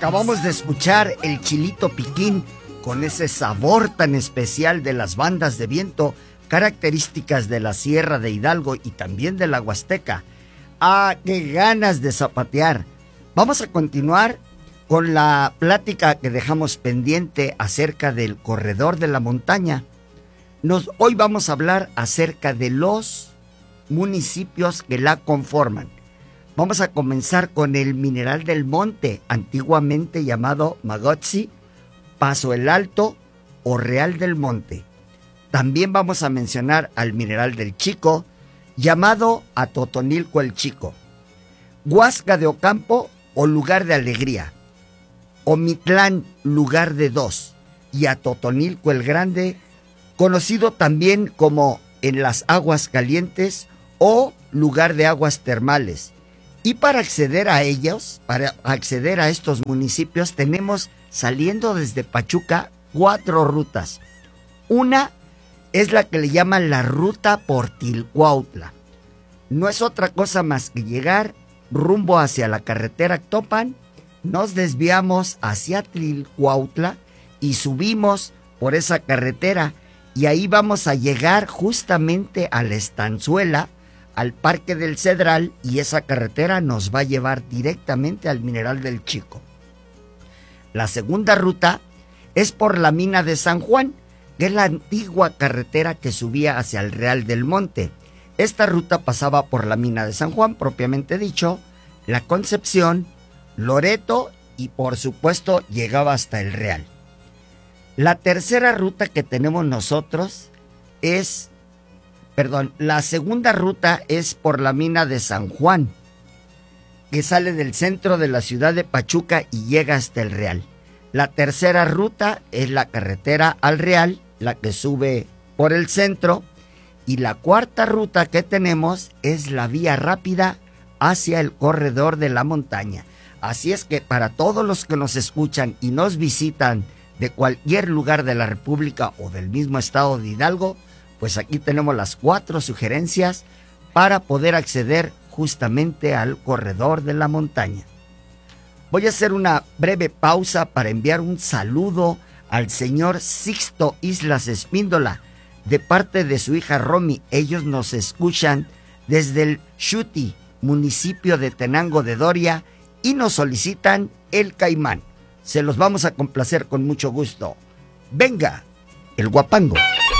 Acabamos de escuchar el chilito piquín con ese sabor tan especial de las bandas de viento, características de la Sierra de Hidalgo y también de la Huasteca. ¡Ah, qué ganas de zapatear! Vamos a continuar con la plática que dejamos pendiente acerca del corredor de la montaña. Hoy vamos a hablar acerca de los municipios que la conforman. Vamos a comenzar con el Mineral del Monte, antiguamente llamado Magotzi, Paso el Alto o Real del Monte. También vamos a mencionar al Mineral del Chico, llamado Atotonilco el Chico, Huasca de Ocampo o Lugar de Alegría, Omitlán, Lugar de Dos, y Atotonilco el Grande, conocido también como En las Aguas Calientes o Lugar de Aguas Termales. Y para acceder a ellos, para acceder a estos municipios, tenemos, saliendo desde Pachuca, 4 rutas. Una es la que le llaman la ruta por Tilcuautla. No es otra cosa más que llegar rumbo hacia la carretera Actopan, nos desviamos hacia Tilcuautla y subimos por esa carretera y ahí vamos a llegar justamente a la estanzuela, al Parque del Cedral, y esa carretera nos va a llevar directamente al Mineral del Chico. La segunda ruta es por la mina de San Juan, que es la antigua carretera que subía hacia el Real del Monte. Esta ruta pasaba por la mina de San Juan, propiamente dicho, La Concepción, Loreto y por supuesto llegaba hasta el Real. La tercera ruta que tenemos nosotros la segunda ruta es por la mina de San Juan, que sale del centro de la ciudad de Pachuca y llega hasta el Real. La tercera ruta es la carretera al Real, la que sube por el centro. Y la cuarta ruta que tenemos es la vía rápida hacia el corredor de la montaña. Así es que para todos los que nos escuchan y nos visitan de cualquier lugar de la República o del mismo estado de Hidalgo, pues aquí tenemos las 4 sugerencias para poder acceder justamente al corredor de la montaña. Voy a hacer una breve pausa para enviar un saludo al señor Sixto Islas Espíndola, de parte de su hija Romy. Ellos nos escuchan desde el Xuti, municipio de Tenango de Doria, y nos solicitan El Caimán. Se los vamos a complacer con mucho gusto. Venga, el guapango.